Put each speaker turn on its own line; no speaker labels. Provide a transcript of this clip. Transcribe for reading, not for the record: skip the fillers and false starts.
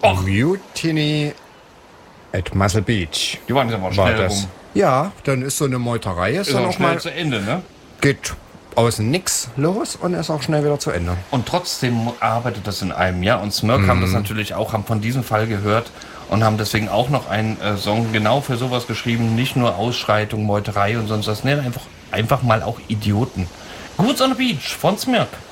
Mutiny at Muscle Beach.
Die waren ja mal schnell rum.
Ja, dann ist so eine Meuterei. Ist dann auch
schnell
mal
zu Ende, ne?
Geht außen nix los und ist auch schnell wieder zu Ende.
Und trotzdem arbeitet das in einem, ja. Und Smirk haben das natürlich auch, haben von diesem Fall gehört und haben deswegen auch noch einen Song genau für sowas geschrieben. Nicht nur Ausschreitung, Meuterei und sonst was. Nee, einfach mal auch Idioten. Goods on the Beach von Smirk.